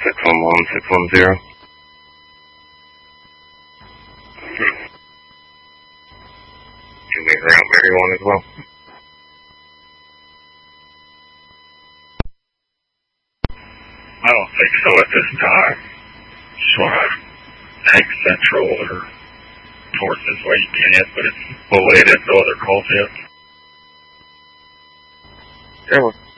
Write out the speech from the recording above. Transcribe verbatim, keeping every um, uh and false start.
six one one, six one zero. You mean around Mary one as well? I don't think so at this time. Just want to take Central or towards this way you can, but it's bullied into other calls yet. Yeah, well.